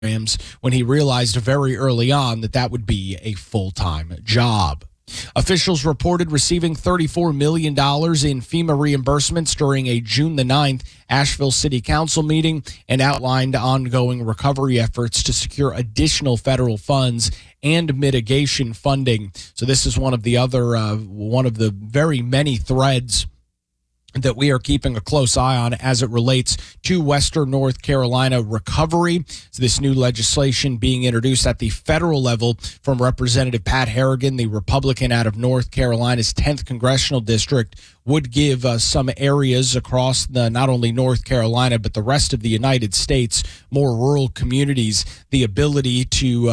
when he realized very early on that that would be a full-time job. Officials reported receiving $34 million in FEMA reimbursements during a June the 9th Asheville City Council meeting and outlined ongoing recovery efforts to secure additional federal funds and mitigation funding. So this is one of the very many threads that we are keeping a close eye on as it relates to Western North Carolina recovery. So this new legislation being introduced at the federal level from Representative Pat Harrigan, the Republican out of North Carolina's 10th Congressional District, would give some areas across not only North Carolina, but the rest of the United States, more rural communities, the ability to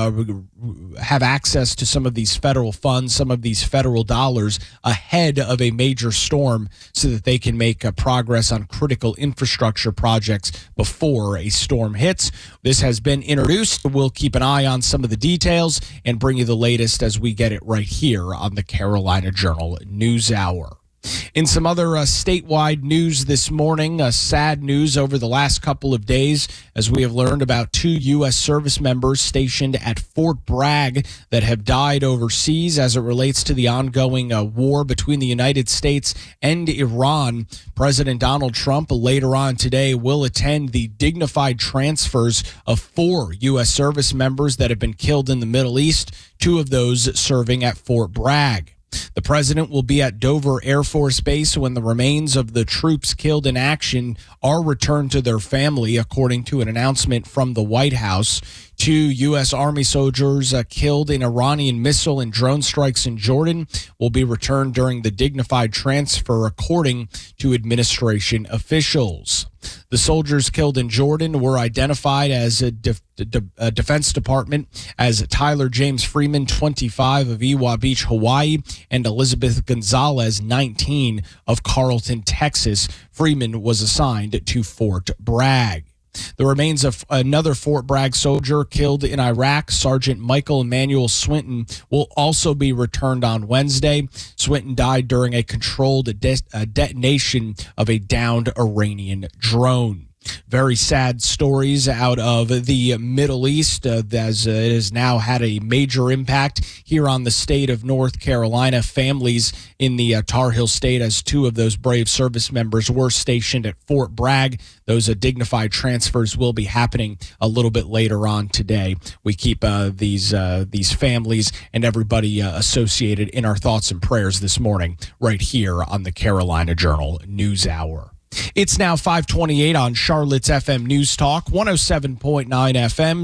have access to some of these federal funds, some of these federal dollars ahead of a major storm so that they can make progress on critical infrastructure projects before a storm hits. This has been introduced. We'll keep an eye on some of the details and bring you the latest as we get it right here on the Carolina Journal News Hour. In some other statewide news this morning, sad news over the last couple of days as we have learned about 2 U.S. service members stationed at Fort Bragg that have died overseas as it relates to the ongoing war between the United States and Iran. President Donald Trump later on today will attend the dignified transfers of 4 U.S. service members that have been killed in the Middle East, 2 of those serving at Fort Bragg. The president will be at Dover Air Force Base when the remains of the troops killed in action are returned to their family, according to an announcement from the White House. 2 U.S. Army soldiers killed in Iranian missile and drone strikes in Jordan will be returned during the dignified transfer, according to administration officials. The soldiers killed in Jordan were identified as a Defense Department as Tyler James Freeman, 25, of Iwa Beach, Hawaii, and Elizabeth Gonzalez, 19, of Carlton, Texas. Freeman was assigned to Fort Bragg. The remains of another Fort Bragg soldier killed in Iraq, Sergeant Michael Emmanuel Swinton, will also be returned on Wednesday. Swinton died during a controlled detonation of a downed Iranian drone. Very sad stories out of the Middle East as it has now had a major impact here on the state of North Carolina. Families in the Tar Heel State, as 2 of those brave service members were stationed at Fort Bragg. Those dignified transfers will be happening a little bit later on today. We keep these families and everybody associated in our thoughts and prayers this morning right here on the Carolina Journal News Hour. It's now 5:28 on Charlotte's FM News Talk, 107.9 FM,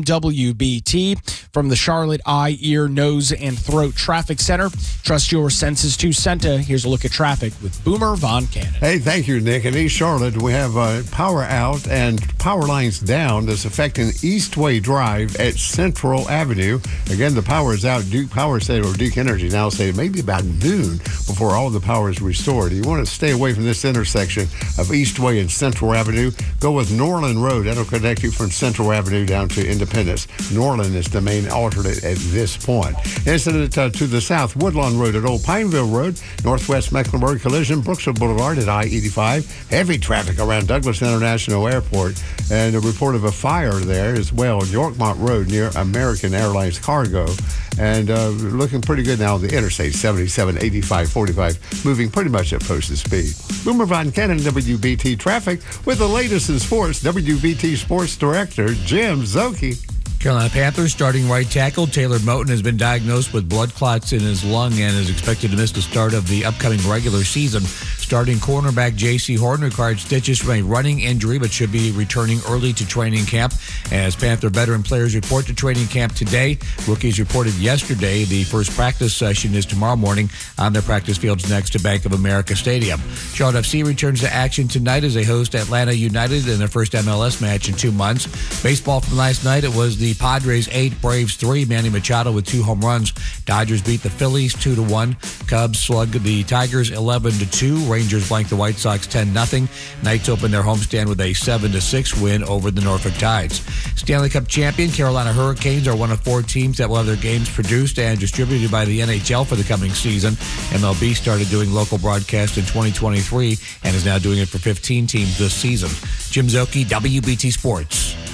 WBT, from the Charlotte Eye, Ear, Nose, and Throat Traffic Center. Trust your senses to Senta. Here's a look at traffic with Boomer Von Cannon. Hey, thank you, Nick. In East Charlotte, we have power out and power lines down that's affecting Eastway Drive at Central Avenue. Again, the power is out. Duke Power said, or Duke Energy now say maybe about noon before all the power is restored. You want to stay away from this intersection of Eastway and Central Avenue. Go with Norland Road. That'll connect you from Central Avenue down to Independence. Norland is the main alternate at this point. Incident to the south, Woodlawn Road at Old Pineville Road, Northwest Mecklenburg collision, Brooksville Boulevard at I-85. Heavy traffic around Douglas International Airport. And a report of a fire there as well, Yorkmont Road near American Airlines Cargo. And looking pretty good now on the Interstate 77, 85, 45, moving pretty much at posted speed. Boomer Von Cannon, WBT Traffic, with the latest in sports, WBT Sports Director Jim Szoke. Carolina Panthers starting right tackle Taylor Moton has been diagnosed with blood clots in his lung and is expected to miss the start of the upcoming regular season. Starting cornerback J.C. Horton required stitches from a running injury but should be returning early to training camp. As Panther veteran players report to training camp today, rookies reported yesterday. The first practice session is tomorrow morning on their practice fields next to Bank of America Stadium. Charlotte FC returns to action tonight as they host Atlanta United in their first MLS match in 2 months. Baseball from last night, it was the Padres 8, Braves 3. Manny Machado with 2 home runs. Dodgers beat the Phillies 2-1. Cubs slugged the Tigers 11-2. Rangers blanked the White Sox 10-0. Knights opened their homestand with a 7-6 win over the Norfolk Tides. Stanley Cup champion Carolina Hurricanes are one of 4 teams that will have their games produced and distributed by the NHL for the coming season. MLB started doing local broadcast in 2023 and is now doing it for 15 teams this season. Jim Szoke, WBT Sports.